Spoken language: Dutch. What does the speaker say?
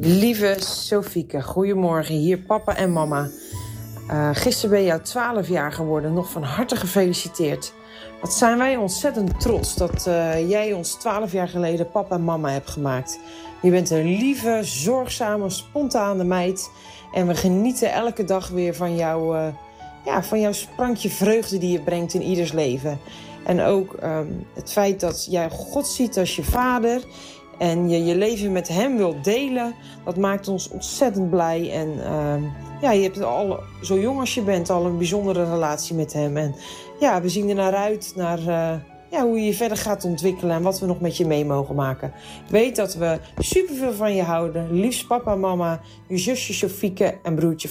Lieve Sofieke, goedemorgen. Hier papa en mama. Gisteren ben je 12 jaar geworden. Nog van harte gefeliciteerd. Wat zijn wij ontzettend trots dat jij ons 12 jaar geleden papa en mama hebt gemaakt. Je bent een lieve, zorgzame, spontane meid. En we genieten elke dag weer van jouw sprankje vreugde die je brengt in ieders leven. En ook het feit dat jij God ziet als je vader en je leven met hem wilt delen, dat maakt ons ontzettend blij. En je hebt al, zo jong als je bent, al een bijzondere relatie met hem. En ja, we zien er naar uit, naar hoe je je verder gaat ontwikkelen en wat we nog met je mee mogen maken. Weet dat we superveel van je houden. Liefst papa, mama, je zusje Sofieke en broertje